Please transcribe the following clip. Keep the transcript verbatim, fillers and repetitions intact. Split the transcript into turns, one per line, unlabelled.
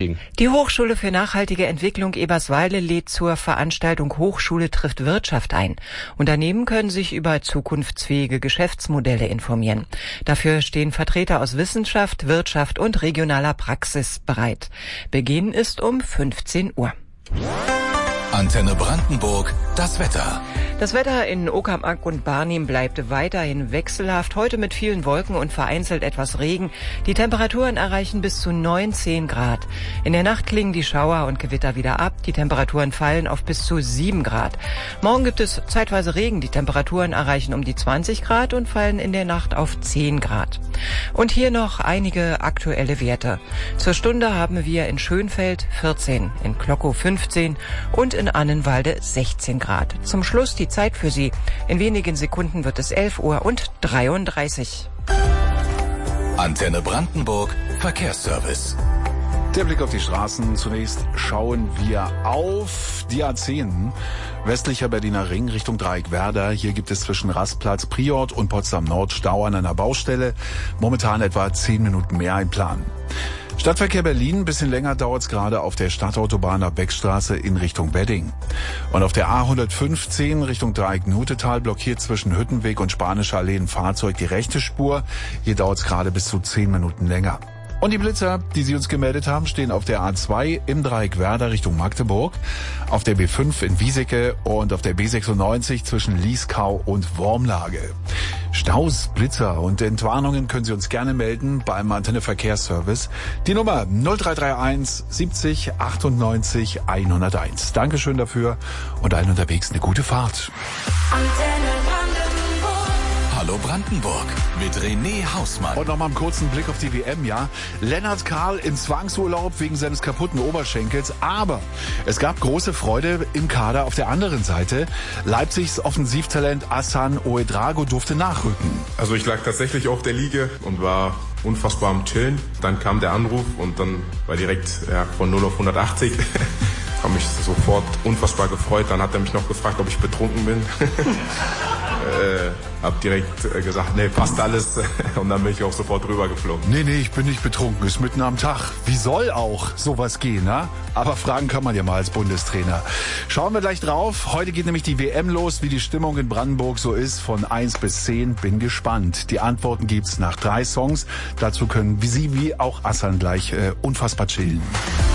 Wedding.
Die Hochschule für nachhaltige Entwicklung Eberswalde lädt zur Veranstaltung Hochschule trifft Wirtschaft ein. Unternehmen können sich über zukunftsfähige Geschäftsmodelle informieren. Dafür stehen Vertreter aus Wissenschaft, Wirtschaft und regionaler Praxis bereit. Beginn ist um fünfzehn Uhr.
Antenne Brandenburg, das Wetter.
Das Wetter in Uckermark und Barnim bleibt weiterhin wechselhaft. Heute mit vielen Wolken und vereinzelt etwas Regen. Die Temperaturen erreichen bis zu neunzehn Grad. In der Nacht klingen die Schauer und Gewitter wieder ab. Die Temperaturen fallen auf bis zu sieben Grad. Morgen gibt es zeitweise Regen. Die Temperaturen erreichen um die zwanzig Grad und fallen in der Nacht auf zehn Grad. Und hier noch einige aktuelle Werte. Zur Stunde haben wir in Schönfeld vierzehn, in Klockow fünfzehn und in Annenwalde sechzehn Grad. Zum Schluss die Zeit für Sie. In wenigen Sekunden wird es elf Uhr und dreiunddreißig.
Antenne Brandenburg, Verkehrsservice.
Der Blick auf die Straßen. Zunächst schauen wir auf die A zehn. Westlicher Berliner Ring Richtung Dreieck Werder. Hier gibt es zwischen Rastplatz Priort und Potsdam Nord Stau an einer Baustelle. Momentan etwa zehn Minuten mehr im Plan. Stadtverkehr Berlin, ein bisschen länger dauert es gerade auf der Stadtautobahn nach Beckstraße in Richtung Wedding. Und auf der A hundertfünfzehn Richtung Dreieck Nutetal blockiert zwischen Hüttenweg und Spanischer Allee ein Fahrzeug die rechte Spur. Hier dauert es gerade bis zu zehn Minuten länger. Und die Blitzer, die Sie uns gemeldet haben, stehen auf der A zwei im Dreieck Werder Richtung Magdeburg, auf der B fünf in Wieseke und auf der B sechsundneunzig zwischen Lieskau und Wormlage. Staus, Blitzer und Entwarnungen können Sie uns gerne melden beim Antenne Verkehrsservice. Die Nummer null drei drei eins siebzig achtundneunzig hunderteins. Dankeschön dafür und allen unterwegs eine gute Fahrt.
Antenne Hallo Brandenburg mit René Hausmann.
Und nochmal einen kurzen Blick auf die W M, ja. Lennart Karl in Zwangsurlaub wegen seines kaputten Oberschenkels. Aber es gab große Freude im Kader auf der anderen Seite. Leipzigs Offensivtalent Hassan Ouedraogo durfte nachrücken.
Also ich lag tatsächlich auf der Liege und war unfassbar am Chillen. Dann kam der Anruf und dann war direkt ja, von null auf hundertachtzig. Habe mich sofort unfassbar gefreut. Dann hat er mich noch gefragt, ob ich betrunken bin. äh, hab direkt äh, gesagt, nee, passt alles. Und dann bin ich auch sofort rübergeflogen.
Nee, nee, ich bin nicht betrunken. Ist mitten am Tag. Wie soll auch sowas gehen, ne? Aber fragen kann man ja mal als Bundestrainer. Schauen wir gleich drauf. Heute geht nämlich die W M los. Wie die Stimmung in Brandenburg so ist, von eins bis zehn. Bin gespannt. Die Antworten gibt's nach drei Songs. Dazu können wie Sie wie auch Hassan gleich äh, unfassbar chillen.